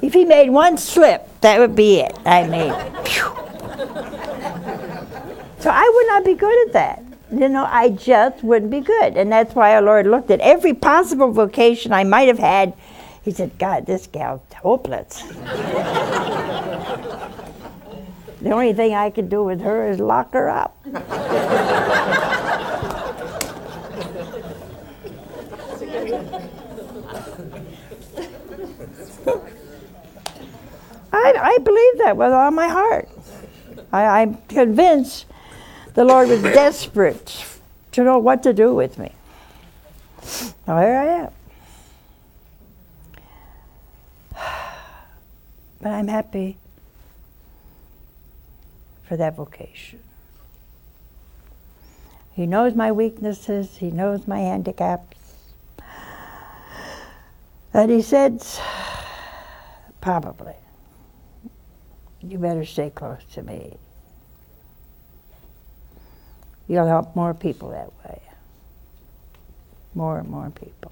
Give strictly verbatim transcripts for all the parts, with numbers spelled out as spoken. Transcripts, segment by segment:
If he made one slip, that would be it. I mean, phew. So I would not be good at that. You know, I just wouldn't be good. And that's why our Lord looked at every possible vocation I might have had. He said, God, this gal's hopeless. The only thing I could do with her is lock her up. I, I believe that with all my heart. I, I'm convinced the Lord was desperate to know what to do with me. Now here I am. But I'm happy for that vocation. He knows my weaknesses. He knows my handicaps. And he said, probably, you better stay close to me. You'll help more people that way. More and more people.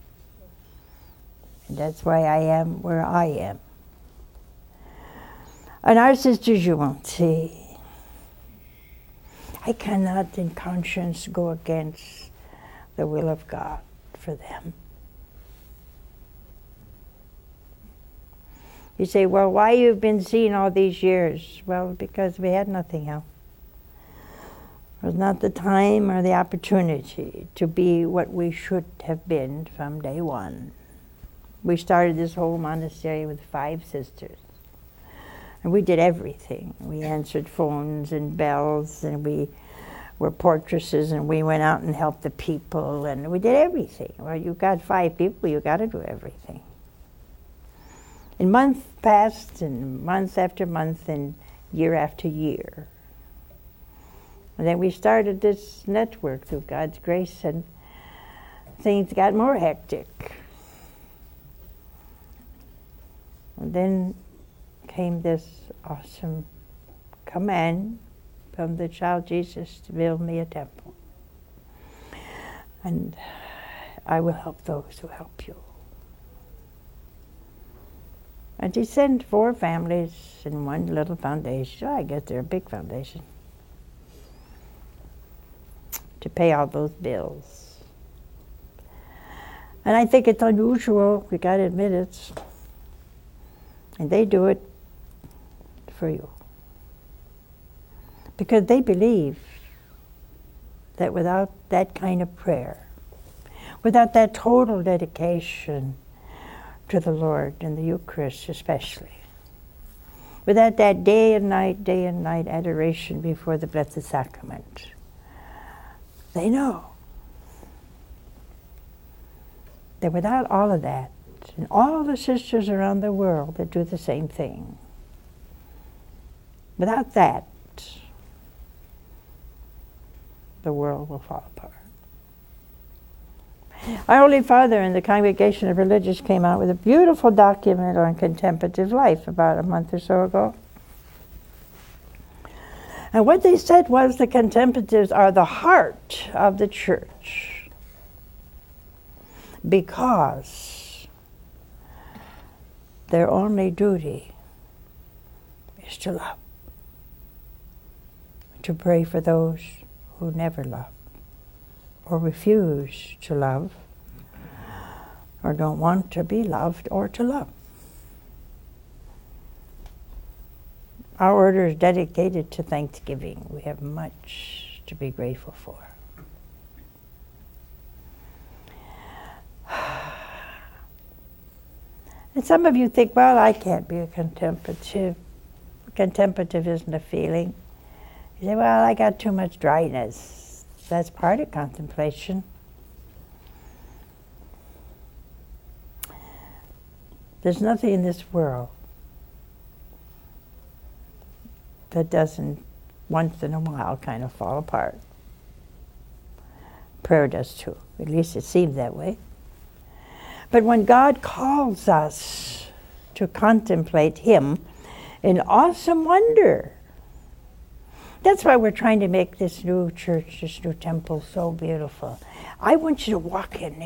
And that's why I am where I am. And our sisters you won't see. I cannot in conscience go against the will of God for them. You say, well, why you've been seen all these years? Well, because we had nothing else. It was not the time or the opportunity to be what we should have been from day one. We started this whole monastery with five sisters. And we did everything. We answered phones and bells, and we were portresses, and we went out and helped the people, and we did everything. Well, you've got five people, you've got to do everything. And months passed, and month after month, and year after year. And then we started this network through God's grace, and things got more hectic. And then came this awesome command from the child Jesus to build me a temple. And I will help those who help you. And he sent four families in one little foundation. I guess they're a big foundation. To pay all those bills. And I think it's unusual, we gotta admit it. And they do it for you. Because they believe that without that kind of prayer, without that total dedication to the Lord and the Eucharist especially, without that day and night, day and night adoration before the Blessed Sacrament, they know that without all of that, and all the sisters around the world that do the same thing, without that, the world will fall apart. Our Holy Father and the Congregation of Religious came out with a beautiful document on contemplative life about a month or so ago. And what they said was the contemplatives are the heart of the church because their only duty is to love, to pray for those who never love, or refuse to love, or don't want to be loved or to love. Our order is dedicated to Thanksgiving. We have much to be grateful for. And some of you think, well, I can't be a contemplative. Contemplative isn't a feeling. You say, well, I got too much dryness. That's part of contemplation. There's nothing in this world that doesn't once in a while kind of fall apart. Prayer does too. At least it seems that way. But when God calls us to contemplate Him in awesome wonder, that's why we're trying to make this new church, this new temple so beautiful. I want you to walk in there.